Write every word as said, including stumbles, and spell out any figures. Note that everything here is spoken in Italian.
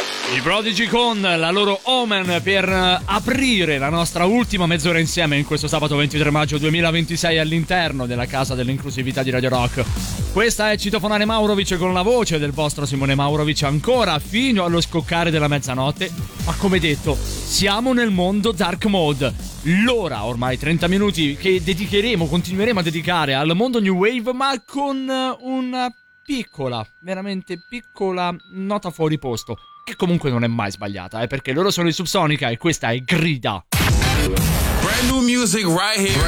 I Prodigy con la loro Omen per aprire la nostra ultima mezz'ora insieme in questo sabato ventitré maggio duemilaventisei all'interno della casa dell'inclusività di Radio Rock. Questa è Citofonare Maurovic con la voce del vostro Simone Maurovic ancora fino allo scoccare della mezzanotte, ma come detto siamo nel mondo dark mode. L'ora, ormai trenta minuti che dedicheremo, continueremo a dedicare al mondo New Wave, ma con una piccola, veramente piccola nota fuori posto, che comunque non è mai sbagliata, eh, perché loro sono i Subsonica e questa è Grida. Brand new music right here.